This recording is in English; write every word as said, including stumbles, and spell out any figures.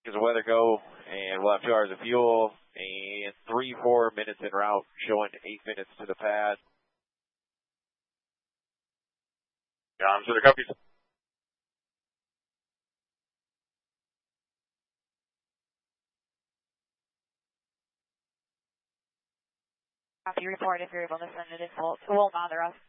as the weather go, and we'll have two hours of fuel and three, four minutes en route, showing eight minutes to the pad. John, so the copies. Copy report if you're able to send it in full. It won't bother us.